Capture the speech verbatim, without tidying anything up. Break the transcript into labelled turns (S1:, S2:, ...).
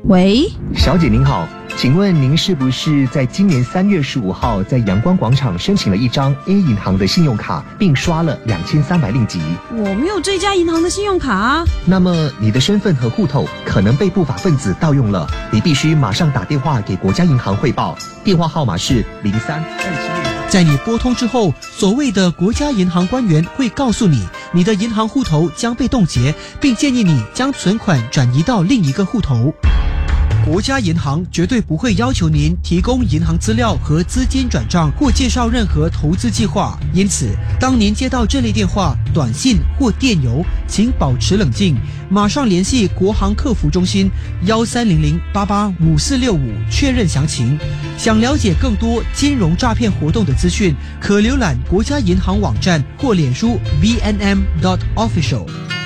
S1: 喂，
S2: 小姐您好，请问您是不是在今年三月十五号在阳光广场申请了一张 A 银行的信用卡，并刷了两千三百令吉？
S1: 我没有这家银行的信用卡啊。
S2: 那么你的身份和户头可能被不法分子盗用了，你必须马上打电话给国家银行汇报，电话号码是零三二七六。
S3: 在你拨通之后，所谓的国家银行官员会告诉你，你的银行户头将被冻结，并建议你将存款转移到另一个户头。国家银行绝对不会要求您提供银行资料和资金转账或介绍任何投资计划，因此当您接到这类电话、短信或电邮，请保持冷静，马上联系国行客服中心幺三零零八八五四六五确认详情。想了解更多金融诈骗活动的资讯，可浏览国家银行网站或脸书 V N M dot official。